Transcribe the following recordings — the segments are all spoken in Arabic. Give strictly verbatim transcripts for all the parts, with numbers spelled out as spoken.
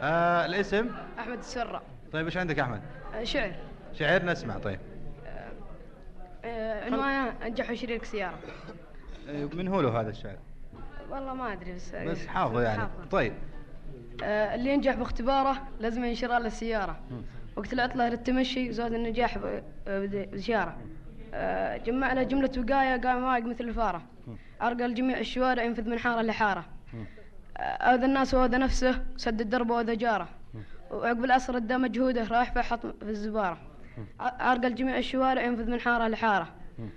آه الاسم؟ أحمد السرة. طيب ايش عندك أحمد؟ آه شعر. شعر نسمع. طيب آه عنوانه أنجح شريك سيارة. آه من هو له هذا الشعر؟ والله ما أدري بس بس حافظه يعني. حافظ. طيب آه اللي ينجح باختباره لازم ينشر له السيارة. وقت العطلة للتمشي زاد النجاح بزيارة. آه جمع له جملة وقاية قام واقف مثل الفارة. أرقل جميع الشوارع ينفذ من حارة لحارة. أوذى الناس وأوذى نفسه سد الدرب وأوذى جاره. وعقب العصر ادى مجهوده رايح فحط في الزبارة. أرقل جميع الشوارع ينفذ من حارة لحارة.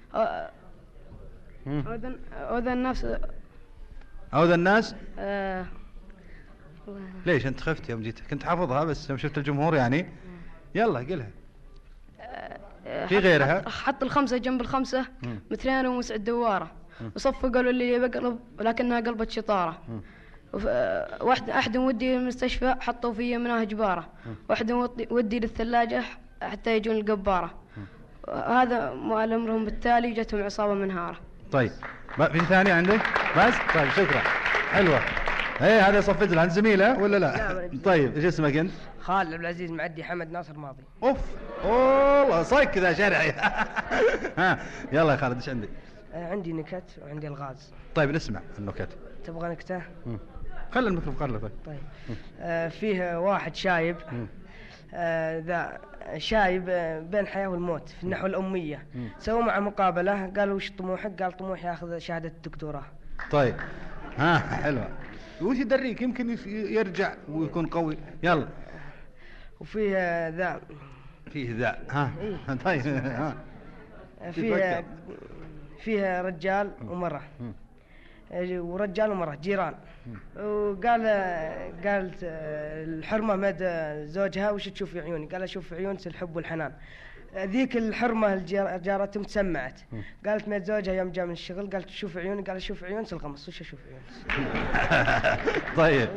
أوذى أوذى الناس أوذى الناس؟ آه ليش أنت خفت يوم جيت؟ كنت حافظها بس يوم شفت الجمهور يعني. يلا قلها. في غيرها؟ حط الخمسة جنب الخمسة مثلين ومسعد دوارة. وصفوا قالوا اللي يبي قلب لكنها قلبت شطارة. واحد أحد ودي المستشفى حطوا فيه منها جبارة. واحد ودي للثلاجة حتى يجون القبارة. هذا مؤل أمرهم بالتالي جتهم عصابة منهارة. طيب في ثاني عندك؟ بس؟ طيب شكرا. حلوة. ايه هذا صفت له. عند زميله ولا لا؟ لا طيب ايش اسمك انت؟ خالد عبد العزيز معدي حمد ناصر ماضي. اوف والله صك كذا شرعي. ها يلا يا خالد ايش عندك؟ آه عندي نكت وعندي الغاز. طيب نسمع النكت. تبغى نكته؟ خلي الميكروفون له. طيب طيب آه فيه واحد شايب آه ذا شايب آه بين الحياة والموت في النحو الأمية. سووا معه مقابلة قالوا وش طموحك؟ قال طموحي ياخذ شهادة الدكتوراه. طيب ها حلوة. وش يدريك يمكن يرجع ويكون قوي. يلا. وفيه آه ذا فيه ذا ها إيه؟ طيب ها فيه فيه رجال ومرأة ورجال ومرأة جيران. وقال قالت الحرمة مد زوجها وش تشوف في عيوني؟ قال اشوف في عيونك الحب والحنان. ذيك الحرمة جارتهم تسمعت قالت مد زوجها يوم جاء من الشغل قالت تشوف في عيوني؟ قال اشوف في عيونك الغمص. وش اشوف في عيونك؟ طيب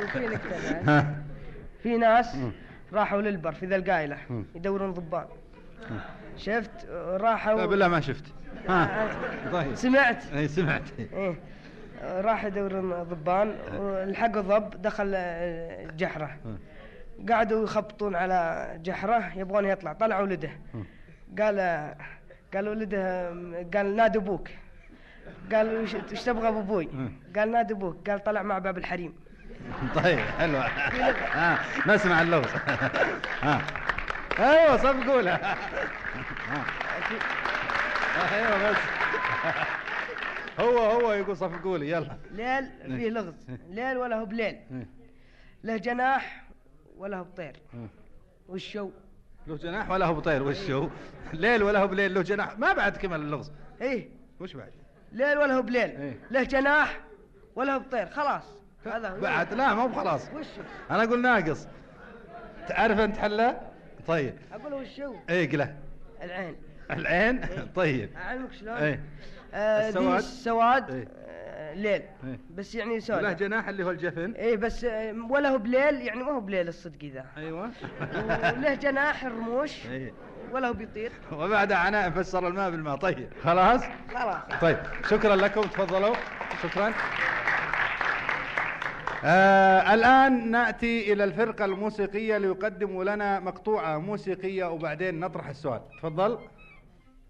في ناس راحوا للبر في ذا القايلة يدورون ضبان. شفت راحوا. لا بالله ما شفت. ها طيب سمعت؟ اي سمعت. ايه راح يدور ضبان والحقوا ضب دخل جحره. قعدوا يخبطون على جحره يبغون يطلع. طلع ولده. قال قال ولده قال نادي ابوك. قال وش تبغى ابو ابوي؟ قال نادي ابوك. قال طلع مع باب الحريم. طيب حلوه. ها نسمع اللغز. ها ايوه صف قولها. ايوه بس هو هو يقول صف قولي. يلا. ليل فيه لغز. ليل ولا هو بليل. له جناح ولا هو بطير. والشو له جناح ولا هو بطير. والشو ليل ولا هو بليل له جناح. ما بعد كمل اللغز. ايه وش بعد؟ ليل ولا هو بليل. إيه؟ له جناح ولا هو بطير. خلاص هذا بعد. لا ما هو خلاص. وش انا اقول ناقص. تعرف انت حله. طيب اقول وشو. ايه قله. العين. العين. إيه؟ طيب اعلمك شلون. ايه آه السواد. السواد. إيه؟ آه ليل. إيه؟ بس يعني سواد. له جناح اللي هو الجفن. ايه بس آه ولا هو بليل يعني ما هو بليل الصدق ذا. ايوه. وله جناح الرموش. ايه ولا هو بيطير. وبعد عناء فسر الماء بالماء. طيب خلاص. خلاص. طيب شكرا لكم. تفضلوا. شكرا. آه الآن نأتي إلى الفرقة الموسيقية ليقدموا لنا مقطوعة موسيقية وبعدين نطرح السؤال. تفضل.